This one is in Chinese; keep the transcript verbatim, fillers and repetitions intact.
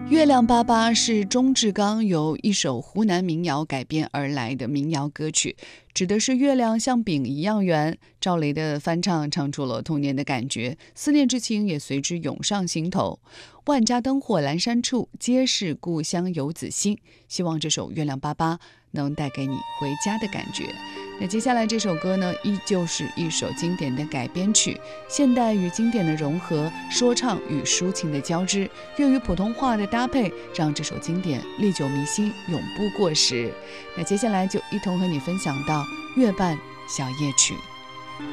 月亮巴巴是钟志刚由一首湖南民谣改编而来的民谣歌曲，指的是月亮像饼一样圆。赵雷的翻唱唱出了童年的感觉，思念之情也随之涌上心头。万家灯火阑珊处，皆是故乡游子心。希望这首月亮巴巴能带给你回家的感觉。那接下来这首歌呢，依旧是一首经典的改编曲，现代与经典的融合，说唱与抒情的交织，粤语普通话的搭配，让这首经典历久弥新，永不过时。那接下来就一同和你分享到月半小夜曲。